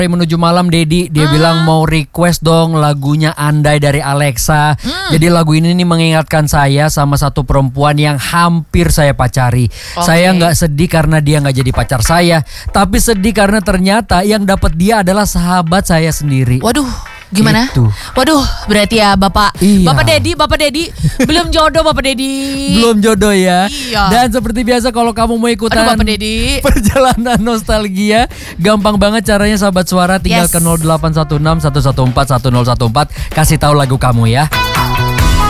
Menuju malam Dedi, dia bilang mau request dong lagunya Andai dari Alexa. Jadi lagu ini nih mengingatkan saya sama satu perempuan yang hampir saya pacari. Saya nggak sedih karena dia nggak jadi pacar saya, tapi sedih karena ternyata yang dapat dia adalah sahabat saya sendiri. Waduh, gimana? Gitu. Waduh, berarti ya Bapak Iya. Bapak Dedi belum jodoh Bapak Dedi. Belum jodoh ya. Iya. Dan seperti biasa kalau kamu mau ikutan Aduh Bapak Dedi. perjalanan nostalgia, gampang banget caranya sahabat suara, tinggal Yes. ke 0816 114 1014, kasih tahu lagu kamu ya.